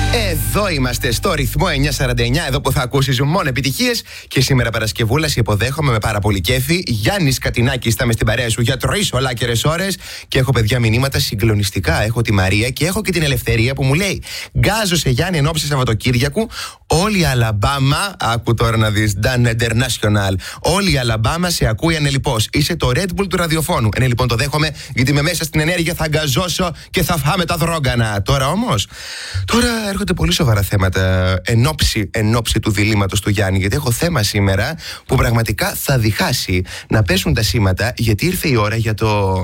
Εδώ είμαστε στο ρυθμό 949, εδώ που θα ακούσεις μόνο επιτυχίες. Και σήμερα Παρασκευούλα, σε υποδέχομαι με πάρα πολύ κέφι. Γιάννης Κατινάκης, θα είμαι στην παρέα σου για 3 ολάκερες ώρες. Και έχω παιδιά μηνύματα συγκλονιστικά. Έχω τη Μαρία και έχω και την Ελευθερία που μου λέει: γκάζω σε Γιάννη ενόψει Σαββατοκύριακου. Όλη η Αλαμπάμα, άκου τώρα να δεις, Dan International. Όλη η Αλαμπάμα σε ακούει ανελιπώς. Είσαι το Red Bull του ραδιοφώνου. Ναι, λοιπόν, το δέχομαι, γιατί με μέσα στην ενέργεια θα γκαζώσω και θα φάμε τα δρόγκανα. Τώρα όμως, έρχονται πολύ σοβαρά θέματα εν όψη του διλήμματος του Γιάννη. Γιατί έχω θέμα σήμερα που πραγματικά θα διχάσει να πέσουν τα σήματα, γιατί ήρθε η ώρα για το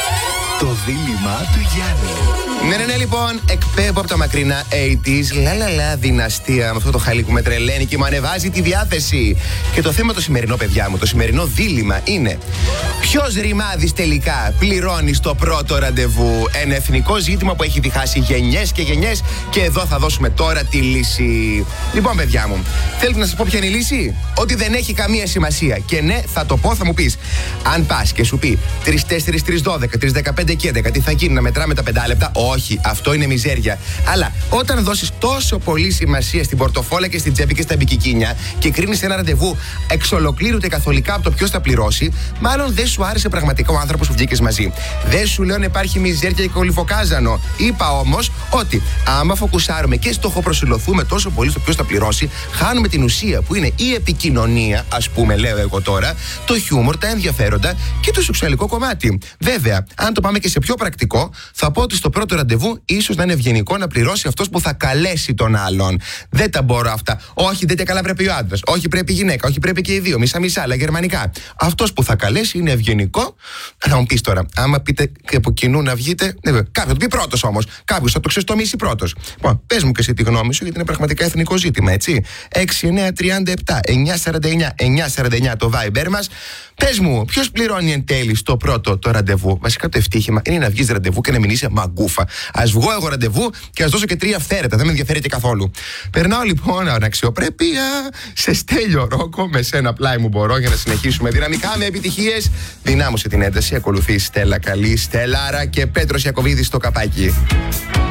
δίλημμα του Γιάννη. Ναι, λοιπόν, εκπέμπω από τα μακρινά 80s, λαλαλα, δυναστεία, με αυτό το χαλί που με τρελαίνει και μου ανεβάζει τη διάθεση. Και το θέμα το σημερινό, παιδιά μου, το σημερινό δίλημμα είναι: ποιος ρημάδης τελικά πληρώνει στο πρώτο ραντεβού? Ένα εθνικό ζήτημα που έχει διχάσει γενιές και γενιές, και εδώ θα δώσουμε τώρα τη λύση. Λοιπόν, παιδιά μου, θέλετε να σας πω ποια είναι η λύση? Ότι δεν έχει καμία σημασία. Και ναι, θα το πω, θα μου πεις. Αν πας και σου πει 3-4, 3-12, 3-15 και 11, τι θα γίνει, να μετράμε τα 5 λεπτά? Όχι, αυτό είναι μιζέρια. Αλλά όταν δώσεις τόσο πολύ σημασία στην πορτοφόλα και στην τσέπη και στα μπικικίνια και κρίνεις ένα ραντεβού εξ ολοκλήρου και καθολικά από το ποιος θα πληρώσει, μάλλον δεν σου άρεσε πραγματικά ο άνθρωπος που βγήκες μαζί. Δεν σου λέω να υπάρχει μιζέρια και κολυφοκάζανο. Είπα όμως ότι άμα φοκουσάρουμε και στοχοπροσυλωθούμε τόσο πολύ στο ποιος θα πληρώσει, χάνουμε την ουσία που είναι η επικοινωνία, ας πούμε, λέω εγώ τώρα, το χιούμορ, τα ενδιαφέροντα και το σεξουαλικό κομμάτι. Βέβαια, αν το πάμε και σε πιο πρακτικό, θα πω ότι στο πρώτο ραντεβού ίσως να είναι ευγενικό να πληρώσει αυτός που θα καλέσει τον άλλον. Δεν τα μπορώ αυτά. Όχι, δεν τα καλά πρέπει ο άντρας. Όχι, πρέπει η γυναίκα. Όχι, πρέπει και οι δύο. Μισά-μισά, αλλά γερμανικά. Αυτός που θα καλέσει είναι ευγενικό. Θα μου πεις τώρα, άμα πείτε και από κοινού να βγείτε. Κάποιος θα το πει πρώτος όμως. Κάποιος θα το ξεστομίσει πρώτος. Λοιπόν, πες μου και εσύ τη γνώμη σου, γιατί είναι πραγματικά εθνικό ζήτημα, έτσι. 6-9-37 949 949 το Viber μας. Πες μου, ποιος πληρώνει εν τέλει στο πρώτο το ραντεβού? Βασικά το ευτύχημα είναι να βγεις ραντεβού και να μην είσαι μαγκούφα. Ας βγω εγώ ραντεβού και ας δώσω και 3 αυθαίρετα. Δεν με ενδιαφέρει και καθόλου. Περνάω λοιπόν αναξιοπρέπεια σε Στέλιο Ρόκο. Με σένα πλάι μου μπορώ, για να συνεχίσουμε δυναμικά με επιτυχίες. Δυνάμωσε την ένταση. Ακολουθεί Στέλλα Καλή, Στέλλαρα και Πέτρος Ιακωβίδης στο καπάκι.